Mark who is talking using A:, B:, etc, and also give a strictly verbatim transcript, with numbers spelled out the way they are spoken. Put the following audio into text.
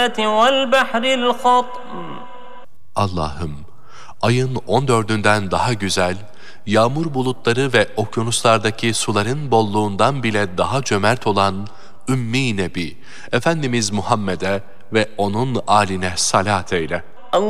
A: وَالْبَحْرِ الْخَطْمِ.
B: Allah'ım, ayın on dördünden daha güzel, yağmur bulutları ve okyanuslardaki suların bolluğundan bile daha cömert olan Ümmi Nebi, Efendimiz Muhammed'e ve onun âline salat eyle.